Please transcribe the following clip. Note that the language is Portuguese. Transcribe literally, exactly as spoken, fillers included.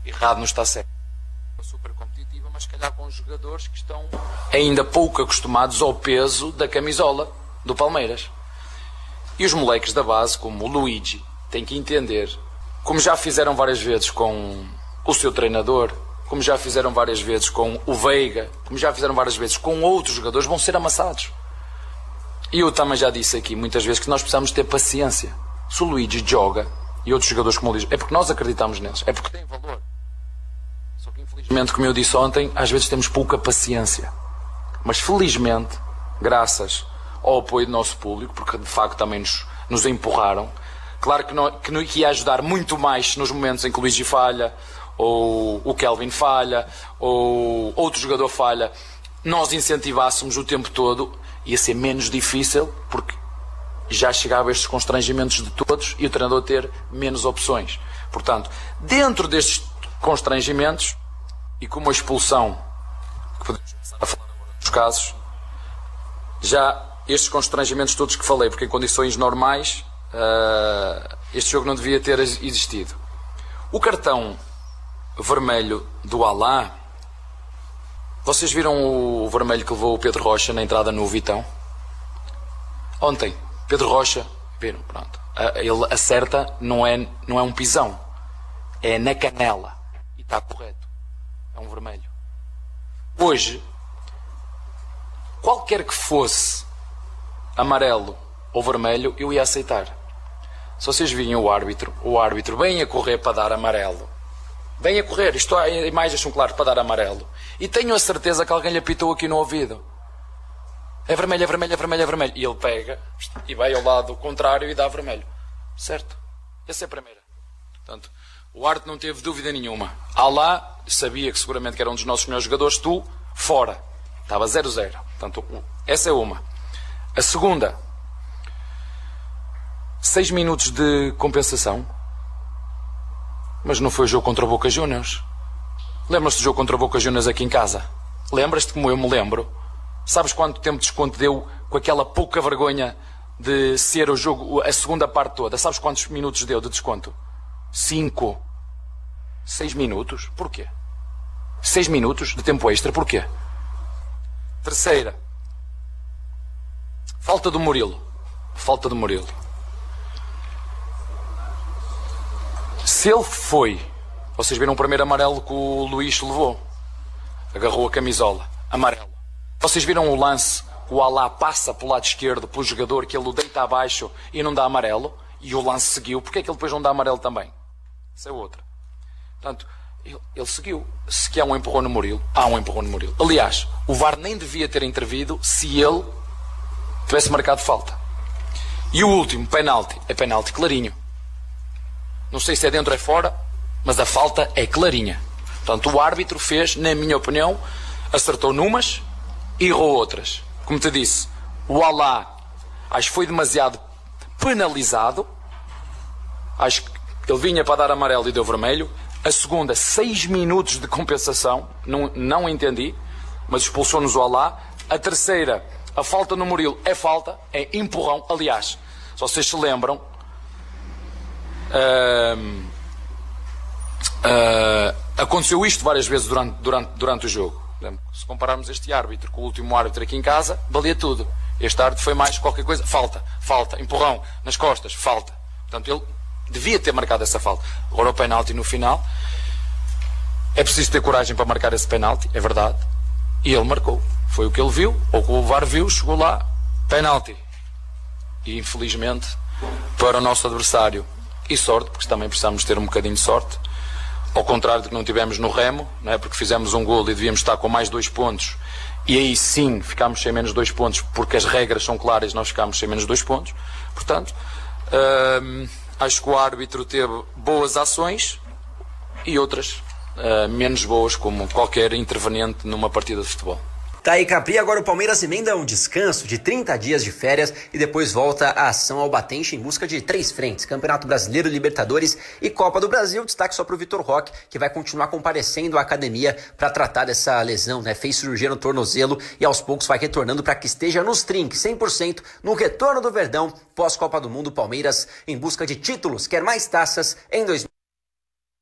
errado não está certo. Super competitiva, mas se calhar com jogadores que estão ainda pouco acostumados ao peso da camisola do Palmeiras. E os moleques da base, como o Luigi, têm que entender, como já fizeram várias vezes com o seu treinador, como já fizeram várias vezes com o Veiga, como já fizeram várias vezes com outros jogadores, vão ser amassados. E eu também já disse aqui muitas vezes que nós precisamos ter paciência. Se o Luigi joga e outros jogadores como o Luigi, é porque nós acreditamos neles, é porque tem valor. Só que infelizmente, como eu disse ontem, às vezes temos pouca paciência. Mas felizmente, graças ao apoio do nosso público, porque de facto também nos, nos empurraram, claro que, não, que, não, que ia ajudar muito mais nos momentos em que o Luigi falha, ou o Kelvin falha, ou outro jogador falha, nós incentivássemos o tempo todo, ia ser menos difícil, porque já chegava a estes constrangimentos de todos e o treinador ter menos opções. Portanto, dentro destes constrangimentos, e com uma expulsão, que podemos começar a falar agora dos casos, já estes constrangimentos todos que falei, porque em condições normais uh, este jogo não devia ter existido. O cartão vermelho do Alá, vocês viram o vermelho que levou o Pedro Rocha na entrada no Vitão? Ontem, Pedro Rocha, viram, pronto, ele acerta, não é, não é um pisão, é na canela, e está correto, é um vermelho. Hoje, qualquer que fosse amarelo ou vermelho, eu ia aceitar. Se vocês virem o árbitro, o árbitro vem a correr para dar amarelo, vem a correr, isto há imagens são claras para dar amarelo, e tenho a certeza que alguém lhe apitou aqui no ouvido. É vermelho, é vermelho, é vermelho, é vermelho. E ele pega e vai ao lado contrário e dá vermelho. Certo? Essa é a primeira. Portanto, o árbitro não teve dúvida nenhuma. Alá sabia que seguramente que era um dos nossos melhores jogadores, tu, fora. Estava zero zero. Portanto, essa é uma. A segunda, seis minutos de compensação. Mas não foi o jogo contra o Boca Juniors. Lembras-te do jogo contra o Boca Juniors aqui em casa? Lembras-te como eu me lembro? Sabes quanto tempo de desconto deu com aquela pouca vergonha de ser o jogo, a segunda parte toda? Sabes quantos minutos deu de desconto? Cinco. Seis minutos? Porquê? Seis minutos de tempo extra? Porquê? Terceira. Falta do Murilo. Falta do Murilo. Se ele foi, vocês viram o primeiro amarelo que o Luís levou? Agarrou a camisola. Amarelo. Vocês viram o lance que o Alá passa para o lado esquerdo pelo jogador, que ele o deita abaixo e não dá amarelo? E o lance seguiu. Porquê é que ele depois não dá amarelo também? Isso é outra. Portanto, ele, ele seguiu. Se que há um empurrão no Murilo, há um empurrão no Murilo. Aliás, o V A R nem devia ter intervido se ele tivesse marcado falta. E o último, penalti. É penalti clarinho. Não sei se é dentro ou é fora, mas a falta é clarinha. Portanto, o árbitro fez, na minha opinião, acertou numas e errou outras. Como te disse, o Alá acho que foi demasiado penalizado. Acho que ele vinha para dar amarelo e deu vermelho. A segunda, seis minutos de compensação. Não, não entendi, mas expulsou-nos o Alá. A terceira, a falta no Murilo é falta, é empurrão. Aliás, se vocês se lembram, uh, uh, aconteceu isto várias vezes durante, durante, durante o jogo. Se compararmos este árbitro com o último árbitro aqui em casa, valia tudo. Este árbitro foi mais qualquer coisa. Falta, falta, empurrão nas costas, falta. Portanto, ele devia ter marcado essa falta. Agora o penalti no final. É preciso ter coragem para marcar esse penalti, é verdade. E ele marcou. Foi o que ele viu, ou que o V A R viu, chegou lá, penalti. E infelizmente, para o nosso adversário, e sorte, porque também precisamos ter um bocadinho de sorte, ao contrário do que não tivemos no Remo, não é? Porque fizemos um golo e devíamos estar com mais dois pontos, e aí sim ficámos sem menos dois pontos, porque as regras são claras e nós ficámos sem menos dois pontos. Portanto, hum, acho que o árbitro teve boas ações e outras uh, menos boas, como qualquer interveniente numa partida de futebol. Tá aí, Capri, agora o Palmeiras emenda um descanso de trinta dias de férias e depois volta a ação ao batente em busca de três frentes: Campeonato Brasileiro, Libertadores e Copa do Brasil. Destaque só para o Vitor Roque, que vai continuar comparecendo à academia para tratar dessa lesão, né? Fez cirurgia no tornozelo e aos poucos vai retornando para que esteja nos trinques, cem por cento no retorno do Verdão pós-Copa do Mundo. Palmeiras em busca de títulos, quer mais taças em dois mil e vinte e quatro.